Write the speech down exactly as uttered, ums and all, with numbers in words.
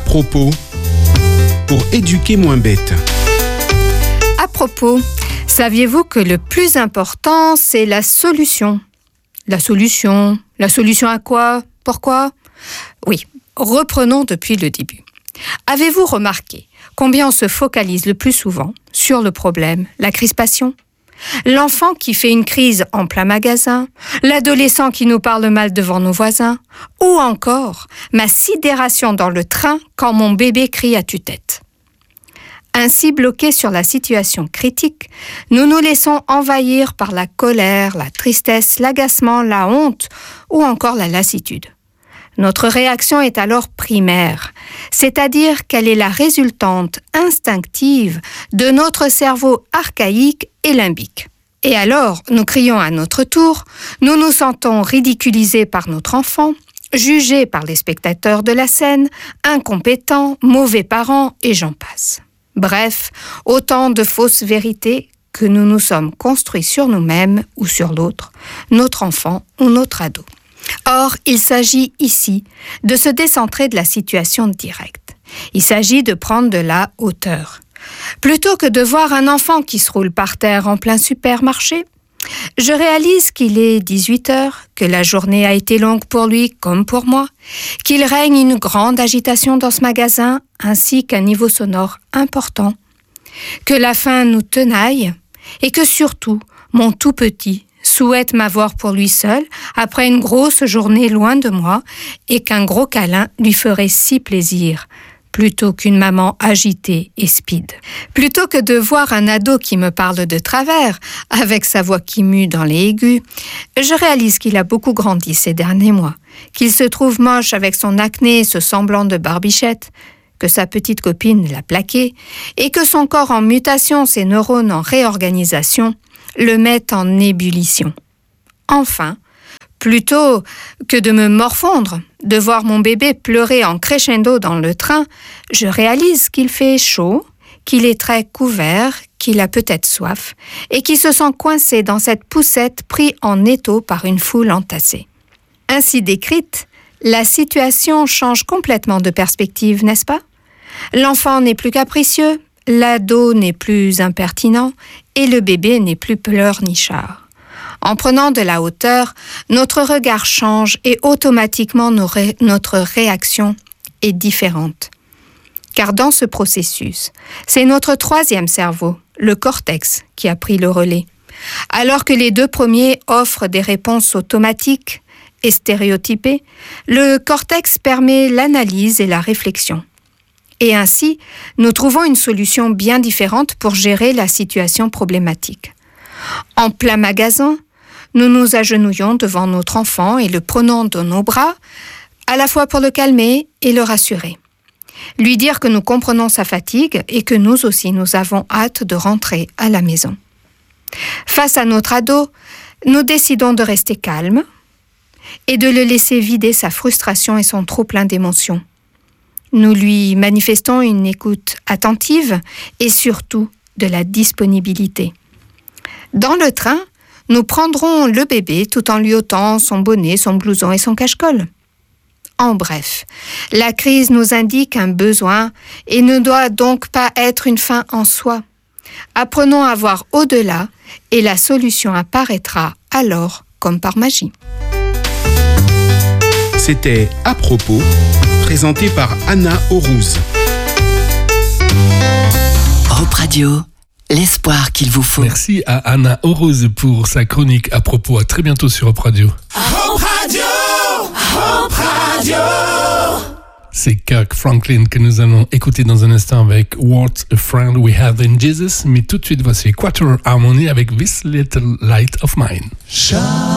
propos, pour éduquer moins bête. À propos, saviez-vous que le plus important, c'est la solution ? La solution ? La solution à quoi ? Pourquoi ? Oui, reprenons depuis le début. Avez-vous remarqué combien on se focalise le plus souvent sur le problème, la crispation ? L'enfant qui fait une crise en plein magasin, l'adolescent qui nous parle mal devant nos voisins, ou encore ma sidération dans le train quand mon bébé crie à tue-tête. Ainsi bloqués sur la situation critique, nous nous laissons envahir par la colère, la tristesse, l'agacement, la honte ou encore la lassitude. Notre réaction est alors primaire, c'est-à-dire qu'elle est la résultante instinctive de notre cerveau archaïque et limbique. Et alors, nous crions à notre tour, nous nous sentons ridiculisés par notre enfant, jugés par les spectateurs de la scène, incompétents, mauvais parents et j'en passe. Bref, autant de fausses vérités que nous nous sommes construits sur nous-mêmes ou sur l'autre, notre enfant ou notre ado. Or, il s'agit ici de se décentrer de la situation directe. Il s'agit de prendre de la hauteur. Plutôt que de voir un enfant qui se roule par terre en plein supermarché, je réalise qu'il est dix-huit heures, que la journée a été longue pour lui comme pour moi, qu'il règne une grande agitation dans ce magasin ainsi qu'un niveau sonore important, que la faim nous tenaille et que surtout, mon tout petit souhaite m'avoir pour lui seul après une grosse journée loin de moi et qu'un gros câlin lui ferait si plaisir, plutôt qu'une maman agitée et speed. Plutôt que de voir un ado qui me parle de travers, avec sa voix qui mue dans les aigus, je réalise qu'il a beaucoup grandi ces derniers mois, qu'il se trouve moche avec son acné et ce semblant de barbichette, que sa petite copine l'a plaqué, et que son corps en mutation, ses neurones en réorganisation, le mettent en ébullition. Enfin, plutôt que de me morfondre, de voir mon bébé pleurer en crescendo dans le train, je réalise qu'il fait chaud, qu'il est très couvert, qu'il a peut-être soif, et qu'il se sent coincé dans cette poussette pris en étau par une foule entassée. Ainsi décrite, la situation change complètement de perspective, n'est-ce pas ? L'enfant n'est plus capricieux, l'ado n'est plus impertinent, et le bébé n'est plus pleurnichard. En prenant de la hauteur, notre regard change et automatiquement nos ré- notre réaction est différente. Car dans ce processus, c'est notre troisième cerveau, le cortex, qui a pris le relais. Alors que les deux premiers offrent des réponses automatiques et stéréotypées, le cortex permet l'analyse et la réflexion. Et ainsi, nous trouvons une solution bien différente pour gérer la situation problématique. En plein magasin, nous nous agenouillons devant notre enfant et le prenons dans nos bras, à la fois pour le calmer et le rassurer. Lui dire que nous comprenons sa fatigue et que nous aussi nous avons hâte de rentrer à la maison. Face à notre ado, nous décidons de rester calmes et de le laisser vider sa frustration et son trop-plein d'émotions. Nous lui manifestons une écoute attentive et surtout de la disponibilité. Dans le train, nous prendrons le bébé tout en lui ôtant son bonnet, son blouson et son cache-colle. En bref, la crise nous indique un besoin et ne doit donc pas être une fin en soi. Apprenons à voir au-delà et la solution apparaîtra alors comme par magie. C'était À propos, présenté par Anna Aurouz. Europe Radio, l'espoir qu'il vous faut. Merci à Anna Aurouz pour sa chronique À propos. À très bientôt sur Europe Radio. Europe Radio, Europe Radio. C'est Kirk Franklin que nous allons écouter dans un instant avec What a Friend We Have in Jesus. Mais tout de suite, voici Quarter Harmony avec This Little Light of Mine.